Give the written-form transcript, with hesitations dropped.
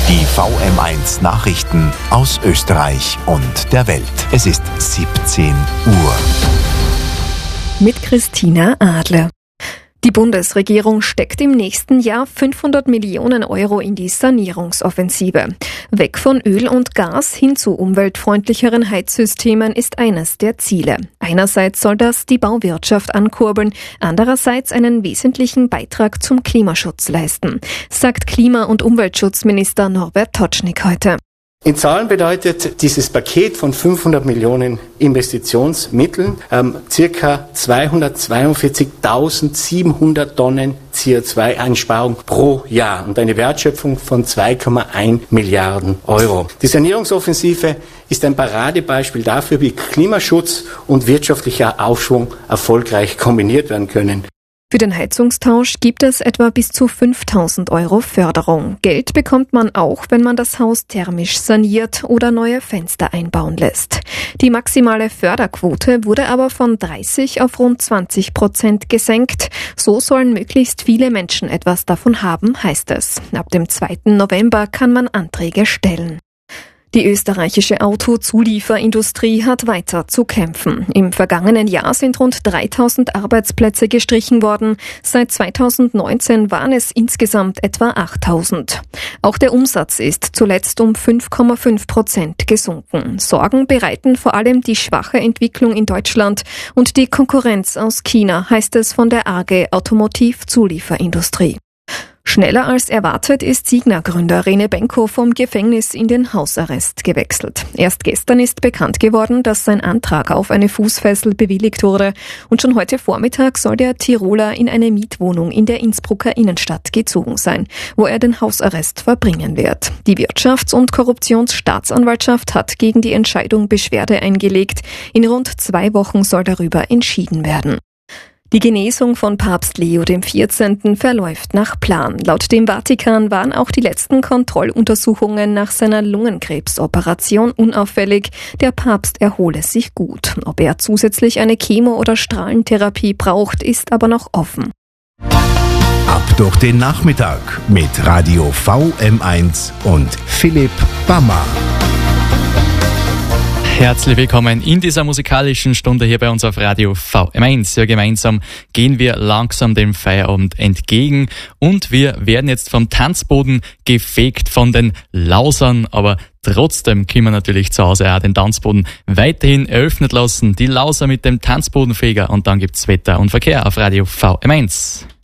Die VM1 Nachrichten aus Österreich und der Welt. Es ist 17 Uhr. Mit Christina Adler. Die Bundesregierung steckt im nächsten Jahr 500 Millionen Euro in die Sanierungsoffensive. Weg von Öl und Gas hin zu umweltfreundlicheren Heizsystemen ist eines der Ziele. Einerseits soll das die Bauwirtschaft ankurbeln, andererseits einen wesentlichen Beitrag zum Klimaschutz leisten, sagt Klima- und Umweltschutzminister Norbert Totschnig heute. In Zahlen bedeutet dieses Paket von 500 Millionen Investitionsmitteln circa 242.700 Tonnen CO2-Einsparung pro Jahr und eine Wertschöpfung von 2,1 Milliarden Euro. Die Sanierungsoffensive ist ein Paradebeispiel dafür, wie Klimaschutz und wirtschaftlicher Aufschwung erfolgreich kombiniert werden können. Für den Heizungstausch gibt es etwa bis zu 5.000 Euro Förderung. Geld bekommt man auch, wenn man das Haus thermisch saniert oder neue Fenster einbauen lässt. Die maximale Förderquote wurde aber von 30 auf rund 20% gesenkt. So sollen möglichst viele Menschen etwas davon haben, heißt es. Ab dem 2. November kann man Anträge stellen. Die österreichische Autozulieferindustrie hat weiter zu kämpfen. Im vergangenen Jahr sind rund 3.000 Arbeitsplätze gestrichen worden. Seit 2019 waren es insgesamt etwa 8.000. Auch der Umsatz ist zuletzt um 5,5% gesunken. Sorgen bereiten vor allem die schwache Entwicklung in Deutschland und die Konkurrenz aus China, heißt es von der AG Automotivzulieferindustrie. Schneller als erwartet ist Signa-Gründer Rene Benko vom Gefängnis in den Hausarrest gewechselt. Erst gestern ist bekannt geworden, dass sein Antrag auf eine Fußfessel bewilligt wurde. Und schon heute Vormittag soll der Tiroler in eine Mietwohnung in der Innsbrucker Innenstadt gezogen sein, wo er den Hausarrest verbringen wird. Die Wirtschafts- und Korruptionsstaatsanwaltschaft hat gegen die Entscheidung Beschwerde eingelegt. In rund 2 Wochen soll darüber entschieden werden. Die Genesung von Papst Leo XIV. Verläuft nach Plan. Laut dem Vatikan waren auch die letzten Kontrolluntersuchungen nach seiner Lungenkrebsoperation unauffällig. Der Papst erhole sich gut. Ob er zusätzlich eine Chemo- oder Strahlentherapie braucht, ist aber noch offen. Ab durch den Nachmittag mit Radio VM1 und Philipp Bammer. Herzlich willkommen in dieser musikalischen Stunde hier bei uns auf Radio VM1. Ja, gemeinsam gehen wir langsam dem Feierabend entgegen und wir werden jetzt vom Tanzboden gefegt von den Lausern, aber trotzdem können wir natürlich zu Hause auch den Tanzboden weiterhin eröffnet lassen. Die Lauser mit dem Tanzbodenfeger und dann gibt's Wetter und Verkehr auf Radio VM1.